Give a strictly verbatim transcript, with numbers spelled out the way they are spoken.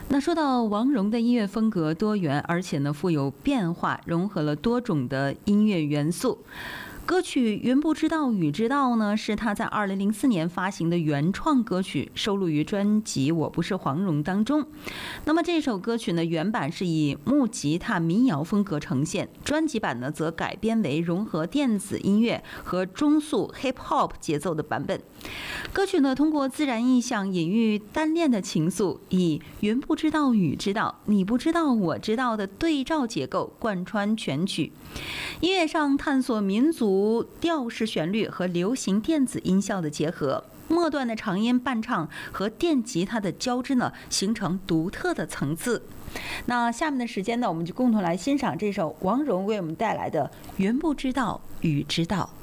那说到王蓉的音乐风格多元，而且呢富有变化，融合了多种的音乐元素。歌曲《云不知道雨知道》呢，是他在二零零四年发行的原创歌曲，收录于专辑《我不是黄蓉》当中。那么这首歌曲呢，原版是以木吉他民谣风格呈现，专辑版呢则改编为融合电子音乐和中速 hip hop 节奏的版本。歌曲呢通过自然意象隐喻单恋的情愫，以云不知道雨知道，你不知道我知道的对照结构贯穿全曲。音乐上探索民族调式旋律和流行电子音效的结合，末段的长音伴唱和电吉他的交织呢，形成独特的层次。那下面的时间呢，我们就共同来欣赏这首王蓉为我们带来的《云不知道雨知道》。